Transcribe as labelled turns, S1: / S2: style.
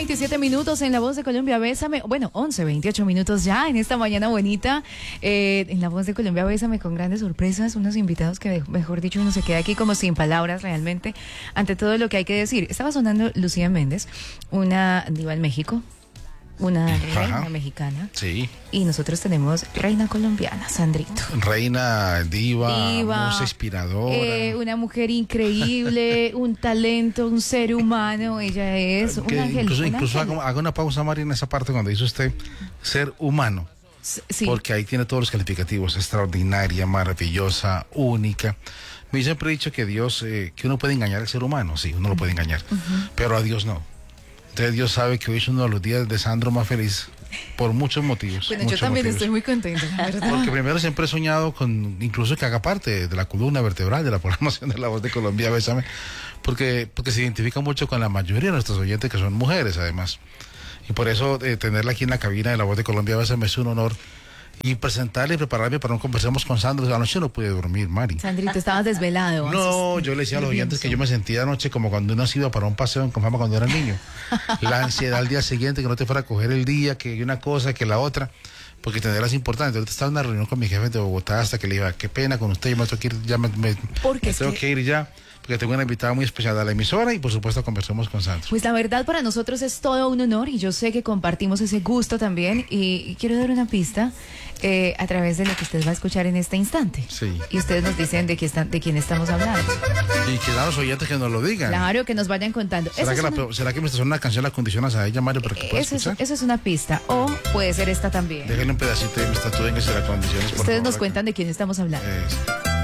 S1: 10:27 en La Voz de Colombia, Bésame. Bueno, 11:28 ya en esta mañana bonita. En La Voz de Colombia, Bésame, con grandes sorpresas. Unos invitados que, mejor dicho, uno se queda aquí como sin palabras realmente ante todo lo que hay que decir. Estaba sonando Lucía Méndez, una diva en México, una reina mexicana.
S2: Sí.
S1: Y nosotros tenemos reina colombiana, Sandrito.
S2: Reina, diva, musa inspiradora.
S1: Una mujer increíble, un talento, un ser humano. Ella es un ángel.
S2: Incluso haga una pausa, Mari, en esa parte cuando dice usted ser humano.
S1: Sí.
S2: Porque ahí tiene todos los calificativos: extraordinaria, maravillosa, única. Me siempre he dicho que Dios, que uno puede engañar al ser humano, sí, uno lo puede engañar, pero a Dios no. Entonces Dios sabe que hoy es uno de los días de Sandro más feliz por muchos motivos.
S1: Bueno, yo también estoy muy contenta, la verdad.
S2: Porque primero siempre he soñado con, incluso que haga parte de la columna vertebral de la programación de La Voz de Colombia, Bésame, porque se identifica mucho con la mayoría de nuestros oyentes, que son mujeres además. Y por eso tenerla aquí en la cabina de La Voz de Colombia, Bésame, es un honor. Y presentarle y prepararme para un conversemos con Sandro. Anoche no pude dormir, Mari.
S1: Sandrito, estabas desvelado.
S2: No, yo le decía a los oyentes que yo me sentía anoche como cuando uno ha ido para un paseo en Confama cuando era niño. La ansiedad al día siguiente, que no te fuera a coger el día, que una cosa, que la otra, porque tenerlas es importante. Entonces estaba en una reunión con mi jefe de Bogotá hasta que le iba, qué pena con usted, yo me tengo que ir, ya me tengo que ir ya. Porque tengo una invitada muy especial a la emisora y por supuesto conversamos con Sandro.
S1: Pues la verdad para nosotros es todo un honor y yo sé que compartimos ese gusto también y quiero dar una pista a través de lo que usted va a escuchar en este instante.
S2: Sí.
S1: Y ustedes nos dicen de quién estamos hablando.
S2: Y que a los oyentes que nos lo digan.
S1: Claro, que nos vayan contando.
S2: ¿Será que me está sonando una canción la condicionas a ella, Mario, para que pueda escuchar?
S1: Esa es una pista o puede ser esta también.
S2: Déjenle un pedacito de mi estatua en que se la condiciones.
S1: Ustedes nos cuentan de quién estamos hablando.